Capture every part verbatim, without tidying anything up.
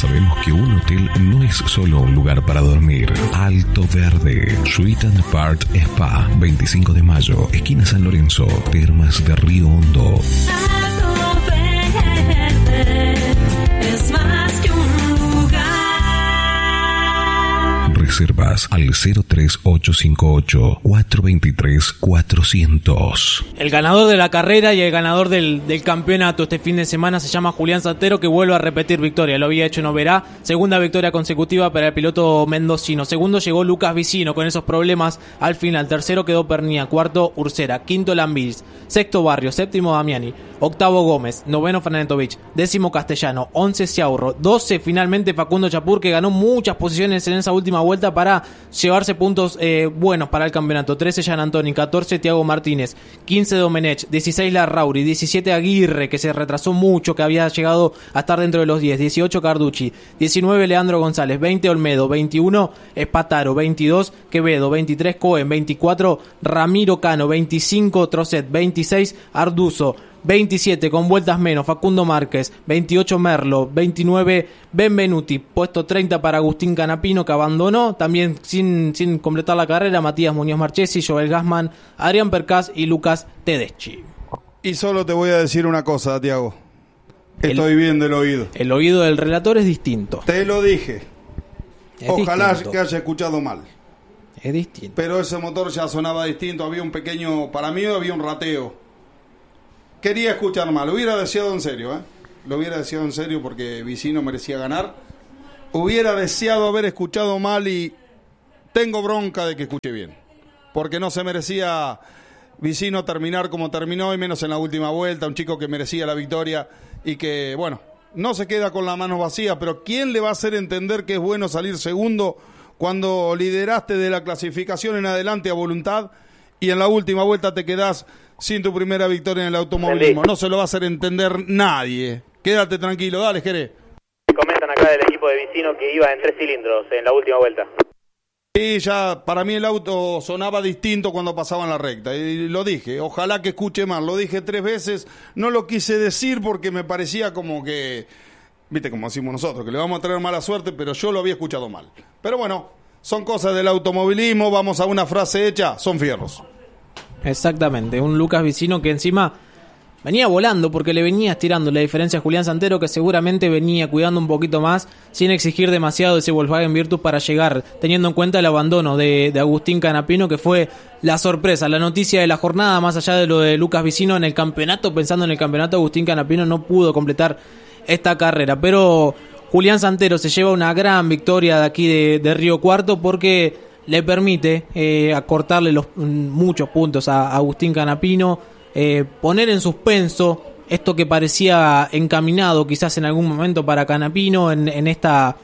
Sabemos que un hotel no es solo un lugar para dormir. Alto Verde, Suite and Part Spa, veinticinco de mayo, esquina San Lorenzo, Termas de Río Hondo. Alto Verde es más que un lugar. Reservas al cero tres ocho cinco ocho, cuatro dos tres, cuatrocientos. El ganador de la carrera y el ganador del, del campeonato este fin de semana se llama Julián Santero, que vuelve a repetir victoria. Lo había hecho en Oberá, segunda victoria consecutiva para el piloto mendocino. Segundo llegó Lucas Vicino con esos problemas al final. Tercero quedó Pernía, cuarto Ursera, quinto Lambiris, sexto Barrio, séptimo Damiani, octavo Gómez, noveno Fernández, décimo Castellano, once Ciaurro, doce finalmente Facundo Chapur, que ganó muchas posiciones en esa última vuelta para llevarse puntos eh, buenos para el campeonato. trece Gian Antoni, catorce Tiago Martínez, quince Domenech, dieciséis Larrauri, diecisiete Aguirre, que se retrasó mucho, que había llegado a estar dentro de los diez, dieciocho Carducci, diecinueve Leandro González, veinte Olmedo, veintiuno Espataro, veintidós Quevedo, veintitrés Cohen, veinticuatro Ramiro Cano, veinticinco Trocet, veintiséis Arduzo, veintisiete con vueltas menos Facundo Márquez, veintiocho Merlo, veintinueve Benvenuti, puesto treinta para Agustín Canapino, que abandonó también sin, sin completar la carrera, Matías Muñoz Marchesi, Joel Gassman, Adrián Percas y Lucas Tedeschi. Y solo te voy a decir una cosa, Tiago. Estoy el, bien del oído. El oído del relator es distinto. Te lo dije. Es Ojalá distinto. que haya escuchado mal. Es distinto. Pero ese motor ya sonaba distinto, había un pequeño, para mí había un rateo. Quería escuchar mal, lo hubiera deseado en serio, ¿eh? Lo hubiera deseado en serio porque Vicino merecía ganar. Hubiera deseado haber escuchado mal y tengo bronca de que escuche bien. Porque no se merecía Vicino terminar como terminó, y menos en la última vuelta. Un chico que merecía la victoria y que, bueno, no se queda con las manos vacías, pero ¿quién le va a hacer entender que es bueno salir segundo cuando lideraste de la clasificación en adelante a voluntad y en la última vuelta te quedás sin tu primera victoria en el automovilismo? No se lo va a hacer entender nadie. Quédate tranquilo, dale, Jerez. Comentan acá del equipo de Vicino que iba en tres cilindros en la última vuelta. Sí, ya para mí el auto sonaba distinto cuando pasaba en la recta, y lo dije, ojalá que escuche mal, lo dije tres veces, no lo quise decir porque me parecía como que, viste como decimos nosotros, que le vamos a traer mala suerte, pero yo lo había escuchado mal. Pero bueno, son cosas del automovilismo, vamos a una frase hecha, son fierros. Exactamente, un Lucas Vicino que encima venía volando porque le venía estirando la diferencia a Julián Santero, que seguramente venía cuidando un poquito más sin exigir demasiado de ese Volkswagen Virtus para llegar, teniendo en cuenta el abandono de, de Agustín Canapino, que fue la sorpresa, la noticia de la jornada, más allá de lo de Lucas Vicino en el campeonato. Pensando en el campeonato, Agustín Canapino no pudo completar esta carrera, pero Julián Santero se lleva una gran victoria de aquí de, de Río Cuarto porque le permite eh, acortarle los, muchos puntos a, a Agustín Canapino, eh, poner en suspenso esto que parecía encaminado quizás en algún momento para Canapino en, en esta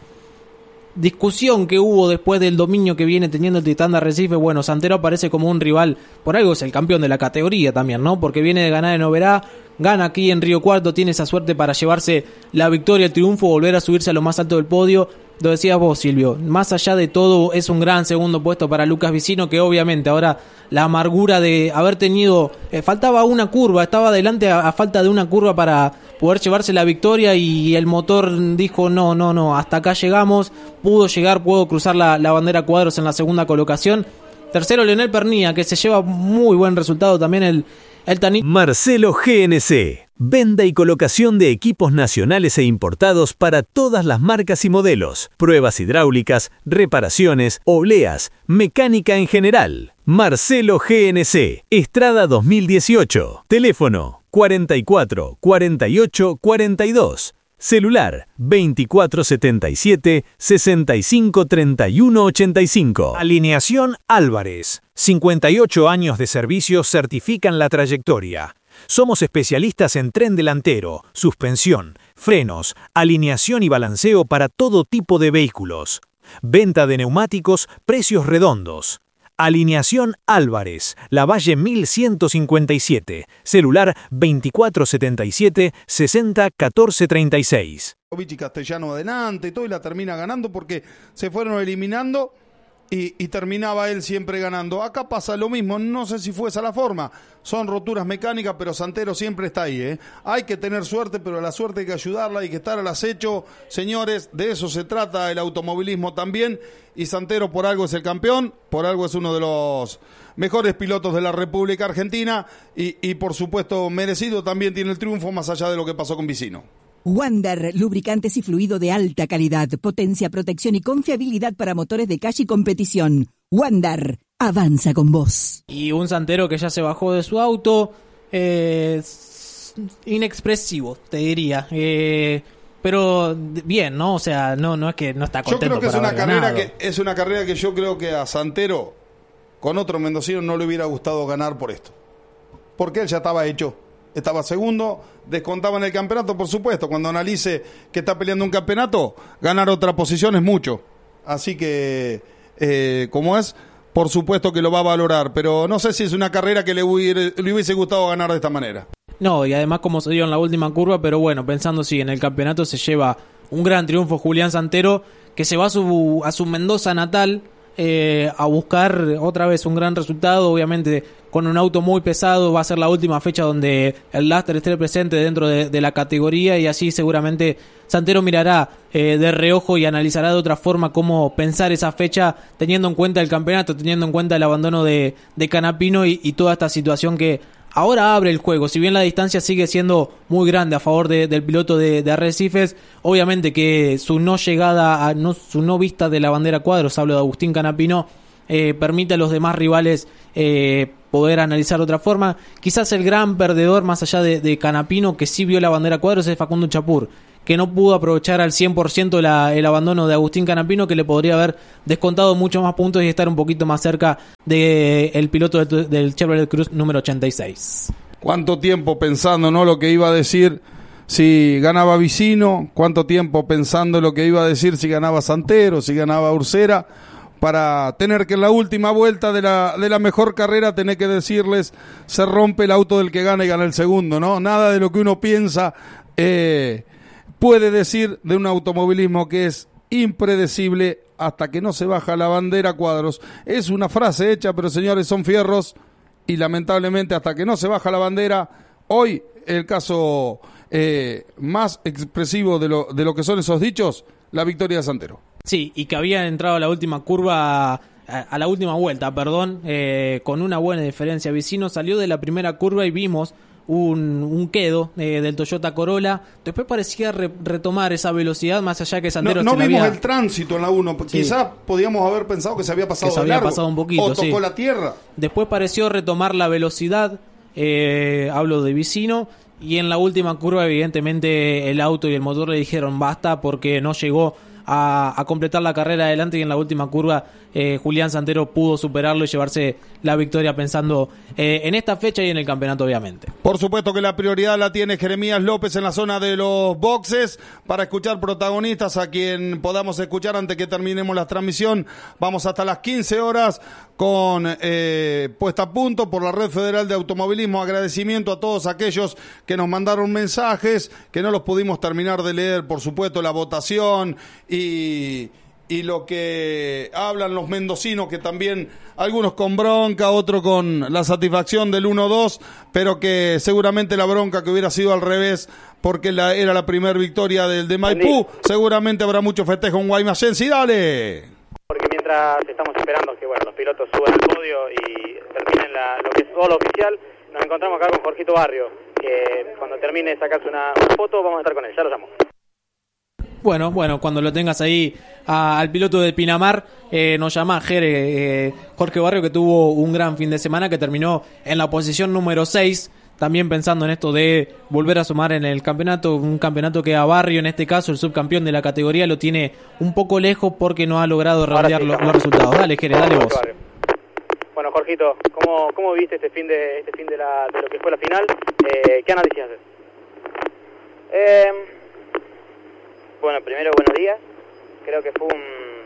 discusión que hubo después del dominio que viene teniendo el Titán de Arrecife. Bueno, Santero aparece como un rival, por algo es el campeón de la categoría también, ¿no? Porque viene de ganar en Oberá, gana aquí en Río Cuarto, tiene esa suerte para llevarse la victoria, el triunfo, volver a subirse a lo más alto del podio. Lo decías vos, Silvio, más allá de todo es un gran segundo puesto para Lucas Vicino, que obviamente ahora la amargura de haber tenido, eh, faltaba una curva, estaba adelante a, a falta de una curva para poder llevarse la victoria, y el motor dijo no, no, no, hasta acá llegamos, pudo llegar, pudo cruzar la, la bandera cuadros en la segunda colocación. Tercero Leonel Pernía, que se lleva muy buen resultado también el, el tanito. Marcelo G N C, venta y colocación de equipos nacionales e importados para todas las marcas y modelos, pruebas hidráulicas, reparaciones, obleas, mecánica en general. Marcelo G N C, Estrada dos mil dieciocho, teléfono cuarenta y cuatro, cuarenta y ocho, cuarenta y dos, celular veinticuatro setenta y siete, sesenta y cinco, treinta y uno, ochenta y cinco. Alineación Álvarez, cincuenta y ocho años de servicio certifican la trayectoria. Somos especialistas en tren delantero, suspensión, frenos, alineación y balanceo para todo tipo de vehículos. Venta de neumáticos, precios redondos. Alineación Álvarez, Lavalle mil ciento cincuenta y siete, celular veinticuatro setenta y siete, sesenta, catorce, treinta y seis. Vichy Castellano adelante y todo, y la termina ganando porque se fueron eliminando y, y terminaba él siempre ganando. Acá pasa lo mismo, no sé si fue esa la forma, son roturas mecánicas, pero Santero siempre está ahí, ¿eh? Hay que tener suerte, pero a la suerte hay que ayudarla, hay que estar al acecho, señores, de eso se trata el automovilismo también, y Santero por algo es el campeón, por algo es uno de los mejores pilotos de la República Argentina, y, y por supuesto merecido también tiene el triunfo, más allá de lo que pasó con Vicino. Wander, lubricantes y fluido de alta calidad, potencia, protección y confiabilidad para motores de calle y competición. Wander, avanza con vos. Y un Santero que ya se bajó de su auto, eh, inexpresivo, te diría. Eh, pero bien, ¿no? O sea, no, no es que no está contento. Yo creo que por es una haber carrera ganado. que es una carrera que yo creo que a Santero, con otro mendocino, no le hubiera gustado ganar por esto. Porque él ya estaba hecho. Estaba segundo, descontaba en el campeonato, por supuesto. Cuando analice que está peleando un campeonato, ganar otra posición es mucho. Así que, eh, como es, por supuesto que lo va a valorar. Pero no sé si es una carrera que le hubiera, le hubiese gustado ganar de esta manera. No, y además como se dio en la última curva, pero bueno, pensando si en el campeonato se lleva un gran triunfo Julián Santero, que se va a su, a su Mendoza natal, Eh, a buscar otra vez un gran resultado, obviamente con un auto muy pesado. Va a ser la última fecha donde el Duster esté presente dentro de, de la categoría, y así seguramente Santero mirará eh, de reojo y analizará de otra forma cómo pensar esa fecha, teniendo en cuenta el campeonato, teniendo en cuenta el abandono de, de Canapino y, y toda esta situación que ahora abre el juego. Si bien la distancia sigue siendo muy grande a favor de, del piloto de, de Arrecifes, obviamente que su no llegada, a, no, su no vista de la bandera cuadros, hablo de Agustín Canapino, eh, permite a los demás rivales eh, poder analizar de otra forma. Quizás el gran perdedor, más allá de, de Canapino, que sí vio la bandera cuadros, es Facundo Chapur, que no pudo aprovechar al cien por ciento la, el abandono de Agustín Canapino, que le podría haber descontado muchos más puntos y estar un poquito más cerca del de piloto del, del Chevrolet Cruz número ochenta y seis. ¿Cuánto tiempo pensando, no, lo que iba a decir si ganaba Vicino? ¿Cuánto tiempo pensando lo que iba a decir si ganaba Santero, si ganaba Ursera? Para tener que en la última vuelta de la, de la mejor carrera tener que decirles, se rompe el auto del que gana y gana el segundo, ¿no? Nada de lo que uno piensa eh, puede decir de un automovilismo que es impredecible hasta que no se baja la bandera cuadros. Es una frase hecha, pero señores, son fierros, y lamentablemente hasta que no se baja la bandera, hoy el caso eh, más expresivo de lo, de lo que son esos dichos, la victoria de Santero. Sí, y que había entrado a la última curva, a, a la última vuelta, perdón, eh, con una buena diferencia. Vicino salió de la primera curva y vimos un, un quedo eh, del Toyota Corolla. Después parecía re, retomar esa velocidad, más allá que Santero no, no se vimos había... el tránsito en la uno, Sí. quizás podíamos haber pensado que se había pasado que se de había largo, pasado un poquito, o tocó sí. la tierra. Después pareció retomar la velocidad, eh, hablo de Vicino, y en la última curva evidentemente el auto y el motor le dijeron basta, porque no llegó a, a completar la carrera adelante, y en la última curva eh, Julián Santero pudo superarlo y llevarse la victoria, pensando eh, en esta fecha y en el campeonato obviamente. Por supuesto que la prioridad la tiene Jeremías López en la zona de los boxes para escuchar protagonistas a quien podamos escuchar antes que terminemos la transmisión. Vamos hasta las quince horas con eh, puesta a punto por la Red Federal de Automovilismo. Agradecimiento a todos aquellos que nos mandaron mensajes, que no los pudimos terminar de leer, por supuesto, la votación y... y lo que hablan los mendocinos, que también algunos con bronca, otros con la satisfacción del uno dos, pero que seguramente la bronca que hubiera sido al revés, porque la, era la primera victoria del de Maipú, seguramente habrá mucho festejo en Guaymallén. Dale. Porque mientras estamos esperando que bueno los pilotos suban al podio y terminen la, lo que es todo lo oficial, nos encontramos acá con Jorgito Barrio, que cuando termine de sacarse una, una foto vamos a estar con él, ya lo llamo. Bueno, bueno, cuando lo tengas ahí a, al piloto de Pinamar, eh, nos llama Jere, eh, Jorge Barrio, que tuvo un gran fin de semana, que terminó en la posición número seis, también pensando en esto de volver a sumar en el campeonato, un campeonato que a Barrio, en este caso el subcampeón de la categoría, lo tiene un poco lejos porque no ha logrado redondear sí, lo, los resultados. Dale, Jere, dale vos. Bueno, Jorgito, ¿cómo, cómo viste este fin de este fin de, la, de lo que fue la final? Eh, ¿Qué análisis haces? Eh... Bueno, primero buenos días. Creo que fue un,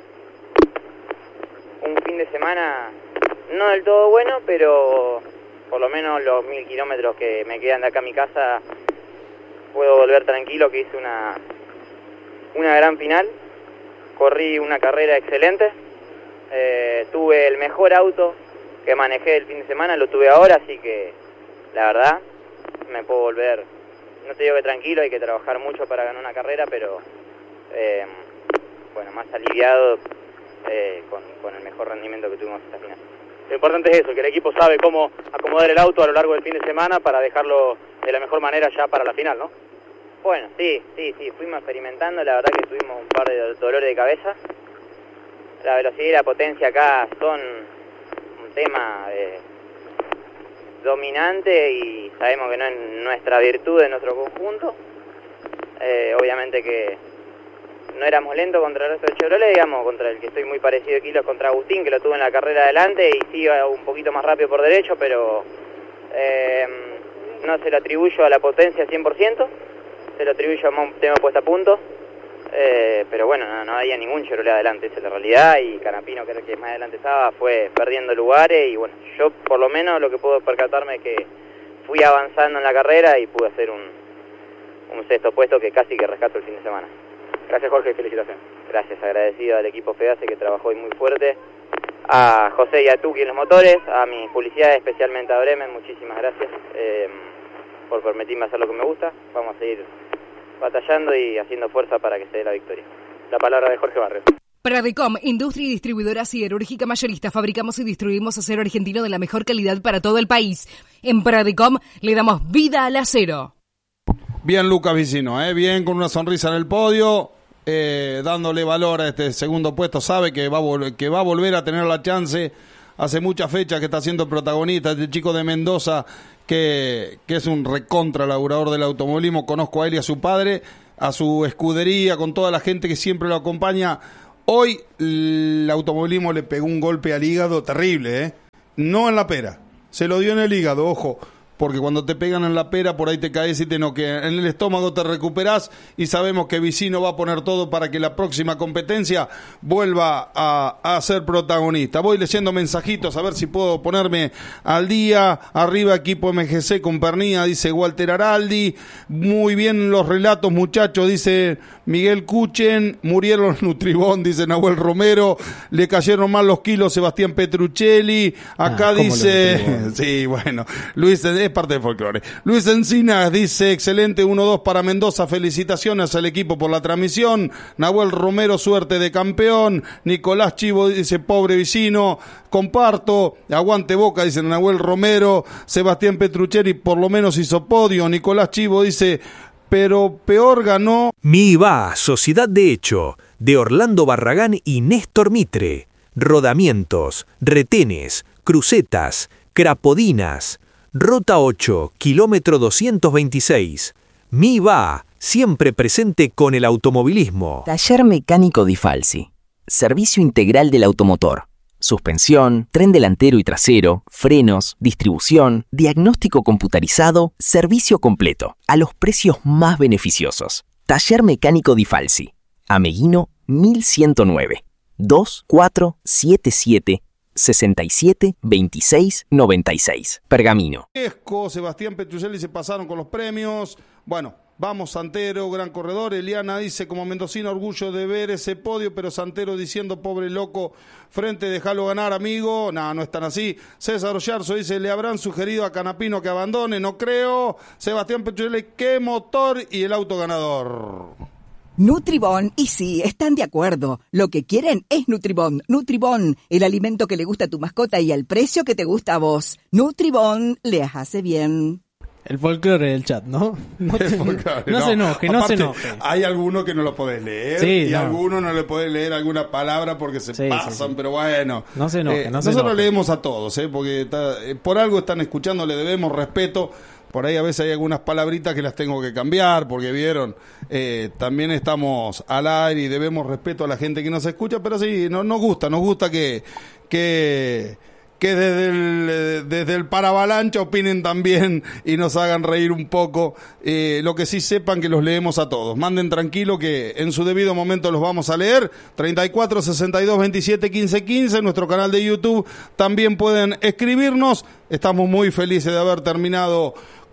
un fin de semana no del todo bueno, pero por lo menos los mil kilómetros que me quedan de acá a mi casa puedo volver tranquilo, que hice una, una gran final. Corrí una carrera excelente. Eh, tuve el mejor auto que manejé el fin de semana, lo tuve ahora, así que la verdad me puedo volver, no te digo que tranquilo, hay que trabajar mucho para ganar una carrera, pero eh, bueno, más aliviado eh, con, con el mejor rendimiento que tuvimos esta final. Lo importante es eso, que el equipo sabe cómo acomodar el auto a lo largo del fin de semana para dejarlo de la mejor manera ya para la final, ¿no? Bueno, sí, sí, sí, fuimos experimentando, la verdad que tuvimos un par de dolores de cabeza. La velocidad y la potencia acá son un tema eh, dominante y sabemos que no es nuestra virtud de nuestro conjunto. Eh, obviamente que no éramos lentos contra el resto del Chevrolet, digamos, contra el que estoy muy parecido de kilos, contra Agustín, que lo tuvo en la carrera adelante y sí iba un poquito más rápido por derecho, pero eh, no se lo atribuyo a la potencia cien por ciento, se lo atribuyo a un tema puesta a punto, eh, pero bueno, no, no había ningún Chevrolet adelante, esa es la realidad, y Canapino, que era el que más adelante estaba, fue perdiendo lugares, y bueno, yo por lo menos lo que puedo percatarme es que fui avanzando en la carrera y pude hacer un, un sexto puesto que casi que rescato el fin de semana. Gracias, Jorge, y felicitaciones. Gracias, agradecido al equipo FEACE que trabajó hoy muy fuerte, a José y a Tuki en los motores, a mis publicidades, especialmente a Bremen, muchísimas gracias eh, por permitirme hacer lo que me gusta. Vamos a seguir batallando y haciendo fuerza para que se dé la victoria. La palabra de Jorge Barrios. Pradecom, industria y distribuidora siderúrgica mayorista. Fabricamos y distribuimos acero argentino de la mejor calidad para todo el país. En Pradecom le damos vida al acero. Bien Lucas Vicino, ¿eh? Bien, con una sonrisa en el podio, eh, dándole valor a este segundo puesto. Sabe que va, a vol- que va a volver a tener la chance. Hace muchas fechas que está siendo protagonista este chico de Mendoza, que, que es un recontra laburador del automovilismo. Conozco a él y a su padre, a su escudería, con toda la gente que siempre lo acompaña. Hoy el automovilismo le pegó un golpe al hígado terrible, ¿eh? No en la pera, se lo dio en el hígado, ojo. Porque cuando te pegan en la pera, por ahí te caes y te noquean. En el estómago te recuperás y sabemos que Vicino va a poner todo para que la próxima competencia vuelva a, a ser protagonista. Voy leyendo mensajitos a ver si puedo ponerme al día. Arriba equipo M G C con Pernía, dice Walter Araldi. Muy bien los relatos, muchachos, dice Miguel Cuchen. Murieron los Nutribón, dice Nahuel Romero. Le cayeron mal los kilos, Sebastián Petruccelli. Acá ah, dice... Sí, bueno, Luis... es parte del folclore. Luis Encinas dice, excelente uno dos para Mendoza, felicitaciones al equipo por la transmisión. Nahuel Romero, suerte de campeón. Nicolás Chivo dice, pobre Vicino, comparto. Aguante Boca, dice Nahuel Romero. Sebastián Petruccelli por lo menos hizo podio. Nicolás Chivo dice, pero peor ganó. Mi I V A, Sociedad de Hecho, de Orlando Barragán y Néstor Mitre. Rodamientos, retenes, crucetas, crapodinas. Rota ocho, kilómetro doscientos veintiséis. Mi V A, siempre presente con el automovilismo. Taller Mecánico Di Falsi. Servicio integral del automotor. Suspensión, tren delantero y trasero, frenos, distribución, diagnóstico computarizado, servicio completo, a los precios más beneficiosos. Taller Mecánico Di Falsi. Ameguino mil ciento nueve. dos cuatro siete siete sesenta y siete veintiséis noventa y seis. Pergamino. Esco, Sebastián Petruccelli se pasaron con los premios. Bueno, vamos Santero, gran corredor. Eliana dice, como mendocino, orgullo de ver ese podio, pero Santero diciendo, pobre loco, frente, déjalo ganar, amigo. No, no están así. César Ollarzo dice, le habrán sugerido a Canapino que abandone, no creo. Sebastián Petruccelli, qué motor, y el auto ganador. Nutribón, y sí, están de acuerdo. Lo que quieren es Nutribón. Nutribón, el alimento que le gusta a tu mascota y al precio que te gusta a vos. Nutribón les hace bien. El folclore del chat, ¿no? No, te, folclore, no, no se enoje, no Aparte, se enoje. Hay algunos que no lo podés leer sí, y no. algunos no le podés leer alguna palabra porque se sí, pasan, sí, sí. Pero bueno. No se enoje, eh, no se nosotros enoje. leemos a todos, ¿eh? Porque está, eh, por algo están escuchando, le debemos respeto. Por ahí a veces hay algunas palabritas que las tengo que cambiar, porque vieron, eh, también estamos al aire y debemos respeto a la gente que nos escucha, pero sí, no, nos gusta, nos gusta que, que, que desde el, desde el Paravalancha opinen también y nos hagan reír un poco. Eh, lo que sí sepan que los leemos a todos. Manden tranquilo que en su debido momento los vamos a leer. treinta y cuatro, sesenta y dos, veintisiete, quince, quince, nuestro canal de YouTube. También pueden escribirnos. Estamos muy felices de haber terminado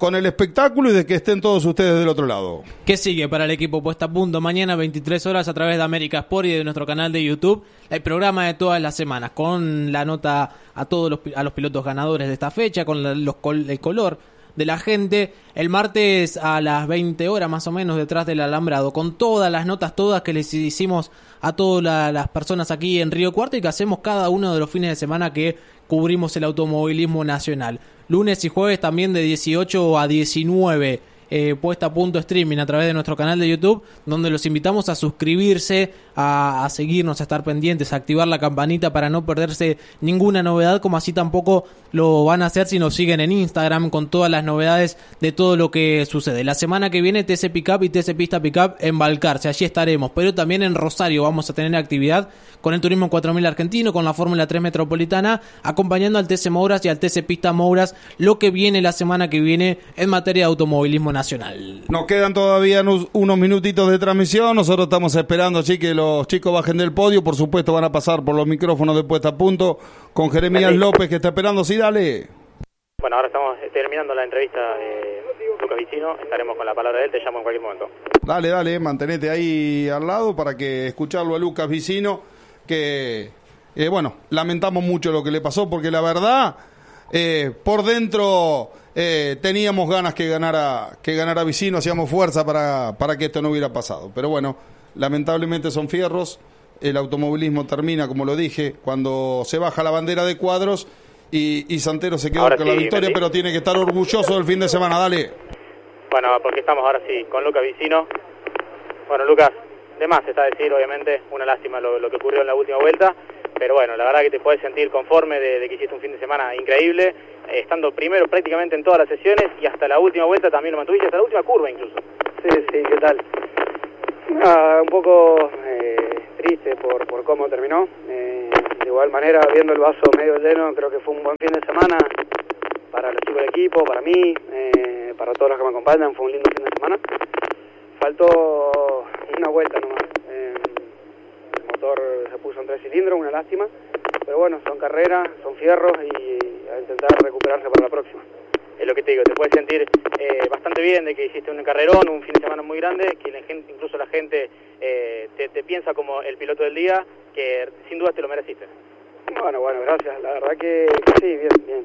con el espectáculo y de que estén todos ustedes del otro lado. ¿Qué sigue para el equipo Puesta a Punto? Mañana veintitrés horas a través de América Sport y de nuestro canal de YouTube, el programa de todas las semanas, con la nota a todos los, a los pilotos ganadores de esta fecha, con la, los, el color de la gente. El martes a las veinte horas más o menos detrás del alambrado, con todas las notas, todas que les hicimos a todas la, las personas aquí en Río Cuarto y que hacemos cada uno de los fines de semana que cubrimos el automovilismo nacional. Lunes y jueves también de dieciocho a diecinueve, eh, Puesta a Punto streaming a través de nuestro canal de YouTube, donde los invitamos a suscribirse, a, a seguirnos, a estar pendientes, a activar la campanita para no perderse ninguna novedad, como así tampoco lo van a hacer si nos siguen en Instagram con todas las novedades de todo lo que sucede. La semana que viene T C Pickup y T C Pista Pickup en Balcarce, allí estaremos, pero también en Rosario vamos a tener actividad con el Turismo cuatro mil argentino, con la Fórmula tres Metropolitana, acompañando al T C Mouras y al T C Pista Mouras, lo que viene la semana que viene en materia de automovilismo nacional. Nos quedan todavía unos, unos minutitos de transmisión, nosotros estamos esperando así que los chicos bajen del podio, por supuesto van a pasar por los micrófonos de Puesta a Punto con Jeremías López que está esperando, sí, dale. Bueno, ahora estamos terminando la entrevista de Lucas Vicino, estaremos con la palabra de él, te llamo en cualquier momento. Dale, dale, mantenete ahí al lado para que escucharlo a Lucas Vicino, que, eh, bueno, lamentamos mucho lo que le pasó, porque la verdad, eh, por dentro eh, teníamos ganas que ganara, que ganara Vicino, hacíamos fuerza para, para que esto no hubiera pasado, pero bueno, lamentablemente son fierros, el automovilismo termina, como lo dije, cuando se baja la bandera de cuadros, y, y Santero se quedó ahora con sí, la victoria, pero tiene que estar orgulloso del fin de semana, dale. Bueno, porque estamos ahora sí con Lucas Vicino. Bueno, Lucas, de más está decir, obviamente, una lástima lo, lo que ocurrió en la última vuelta, pero bueno, la verdad que te puedes sentir conforme de, de que hiciste un fin de semana increíble, eh, estando primero prácticamente en todas las sesiones y hasta la última vuelta también lo mantuviste, hasta la última curva incluso. Sí, sí, ¿qué tal? Ah, un poco eh, triste por, por cómo terminó. Eh, de igual manera, viendo el vaso medio lleno, creo que fue un buen fin de semana para los chicos del equipo, para mí, eh, para todos los que me acompañan, fue un lindo fin de semana. Faltó una vuelta nomás. Eh, el motor se puso en tres cilindros, una lástima, pero bueno, son carreras, son fierros y a intentar recuperarse para la próxima. Es lo que te digo, te puedes sentir eh, bastante bien de que hiciste un carrerón, un fin de semana muy grande, que la gente, incluso la gente eh, te, te piensa como el piloto del día, que sin duda te lo mereciste. Bueno, bueno, gracias, la verdad que, que sí, bien, bien.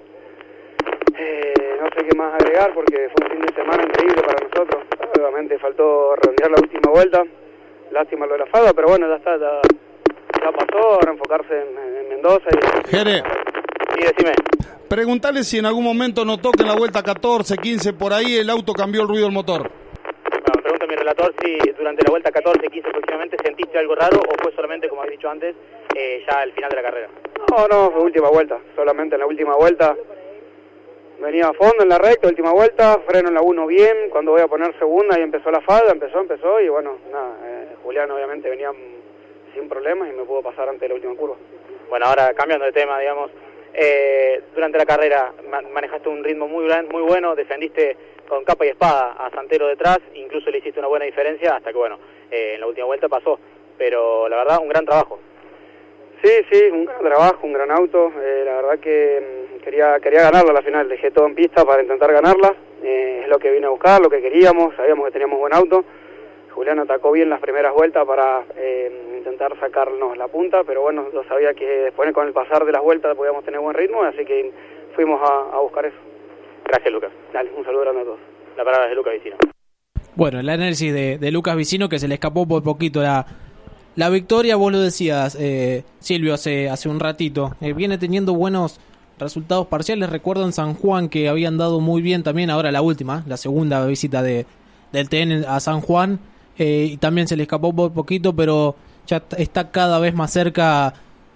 Eh, no sé qué más agregar porque fue un fin de semana increíble para nosotros. Obviamente faltó redondear la última vuelta, lástima lo de la falda, pero bueno, ya está, ya, ya pasó, ahora enfocarse en, en Mendoza y... Jere. Sí, decime. Preguntale si en algún momento notó que en la vuelta catorce, quince, por ahí el auto cambió el ruido del motor. Bueno, pregunta a mi relator si durante la vuelta catorce, quince aproximadamente sentiste algo raro o fue solamente, como has dicho antes, eh, ya al final de la carrera. No, no, fue última vuelta, solamente en la última vuelta. Venía a fondo en la recta, última vuelta, freno en la uno bien, cuando voy a poner segunda y empezó la falda, empezó, empezó y bueno, nada, eh, Julián obviamente venía sin problemas y me pudo pasar antes de la última curva. Bueno, ahora cambiando de tema, digamos, eh, durante la carrera manejaste un ritmo muy gran, muy bueno, defendiste con capa y espada a Santero detrás, incluso le hiciste una buena diferencia hasta que bueno, eh, en la última vuelta pasó, pero la verdad un gran trabajo. Sí, sí, un gran trabajo, un gran auto, eh, la verdad que mmm, quería quería ganarla a la final, dejé todo en pista para intentar ganarla, eh, es lo que vine a buscar, lo que queríamos, sabíamos que teníamos buen auto. Julián atacó bien las primeras vueltas para eh, intentar sacarnos la punta, pero bueno, yo sabía que después con el pasar de las vueltas podíamos tener buen ritmo, así que fuimos a, a buscar eso. Gracias, Lucas. Dale, un saludo grande a todos. La palabra es de Lucas Vicino. Bueno, el análisis de, de Lucas Vicino, que se le escapó por poquito la, la victoria, vos lo decías, eh, Silvio, hace, hace un ratito, eh, viene teniendo buenos resultados parciales. Recuerdo en San Juan que habían dado muy bien también, ahora la última, la segunda visita de del T N a San Juan, eh, y también se le escapó por poquito, pero ya está cada vez más cerca.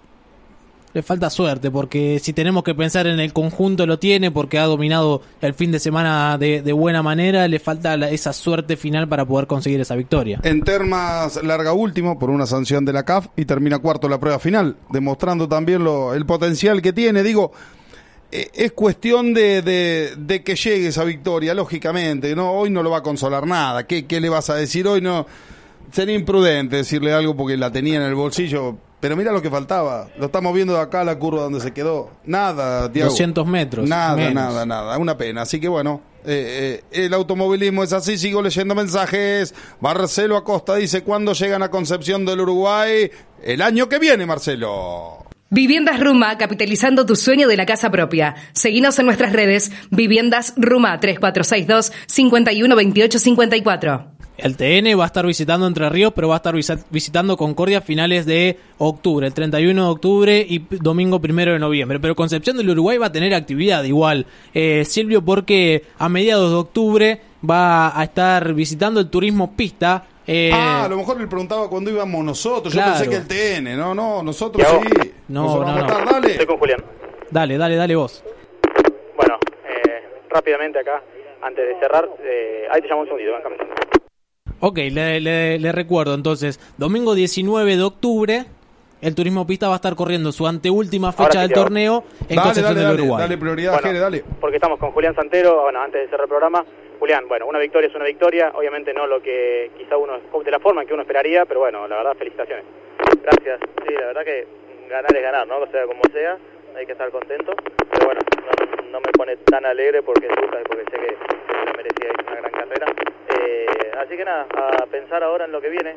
Le falta suerte, porque si tenemos que pensar en el conjunto lo tiene, porque ha dominado el fin de semana de, de buena manera, le falta la, esa suerte final para poder conseguir esa victoria. En Termas larga último por una sanción de la C A F y termina cuarto la prueba final, demostrando también lo, el potencial que tiene. Digo, eh, es cuestión de, de, de que llegue esa victoria, lógicamente, ¿no? Hoy no lo va a consolar nada. ¿Qué, qué le vas a decir hoy? No, sería imprudente decirle algo porque la tenía en el bolsillo. Pero mira lo que faltaba. Lo estamos viendo de acá, la curva donde se quedó. Nada, Diego. doscientos metros. Nada, menos. nada, nada. Una pena. Así que bueno, Eh, eh, el automovilismo es así. Sigo leyendo mensajes. Marcelo Acosta dice: ¿cuándo llegan a Concepción del Uruguay? El año que viene, Marcelo. Viviendas Ruma, capitalizando tu sueño de la casa propia. Seguinos en nuestras redes, Viviendas Ruma, tres cuatro seis dos, cinco uno dos ocho cinco cuatro. El T N va a estar visitando Entre Ríos, pero va a estar visa- visitando Concordia a finales de octubre, el treinta y uno de octubre y p- domingo primero de noviembre. Pero Concepción del Uruguay va a tener actividad igual, eh, Silvio, porque a mediados de octubre va a estar visitando el turismo pista. Eh, ah, a lo mejor le preguntaba cuándo íbamos nosotros. Claro. Yo pensé que el T N. No, no, nosotros ¿Qué hago? sí. No, Nosotros no, vamos a no. estar, dale. Estoy con Julián. Dale, dale, dale vos. Bueno, eh, rápidamente acá, antes de cerrar, eh, ahí te llamo un segundito, ven, Camilo. Ok, le, le, le recuerdo entonces, domingo diecinueve de octubre, el Turismo Pista va a estar corriendo su anteúltima fecha Ahora sí del te hago. torneo en Dale, Concepción dale, del dale, Uruguay. dale prioridad, Bueno, Jere, dale. Porque estamos con Julián Santero, bueno, antes de cerrar el programa. Julián, bueno, una victoria es una victoria, obviamente no lo que quizá uno, de la forma en que uno esperaría, pero bueno, la verdad, felicitaciones. Gracias, sí, la verdad que ganar es ganar, ¿no? O sea, como sea, hay que estar contento, pero bueno, no, no me pone tan alegre porque porque sé que, que se la merecía, es una gran carrera. Eh, así que nada, a pensar ahora en lo que viene.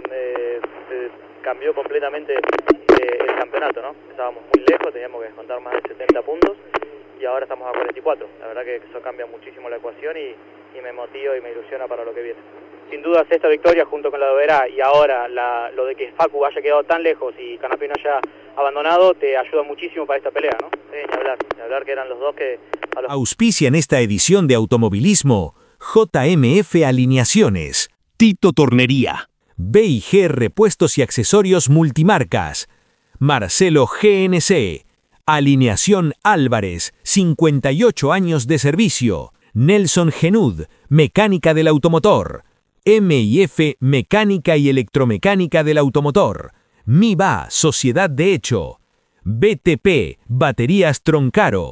Eh, eh, cambió completamente eh, el campeonato, ¿no? Estábamos muy lejos, teníamos que descontar más de setenta puntos y ahora estamos a cuarenta y cuatro. La verdad que eso cambia muchísimo la ecuación y, y me motiva y me ilusiona para lo que viene. Sin dudas esta victoria junto con la de Oberá y ahora la, lo de que Facu haya quedado tan lejos y Canapino haya abandonado te ayuda muchísimo para esta pelea, ¿no? Sí, ni hablar, ni hablar que eran los dos que... A los... Auspicia en esta edición de Automovilismo J M F Alineaciones, Tito Tornería, B y G Repuestos y Accesorios Multimarcas, Marcelo G N C, Alineación Álvarez, cincuenta y ocho años de servicio, Nelson Genud, Mecánica del Automotor, M y F Mecánica y Electromecánica del Automotor, MIBA Sociedad de Hecho, B T P Baterías Troncaro,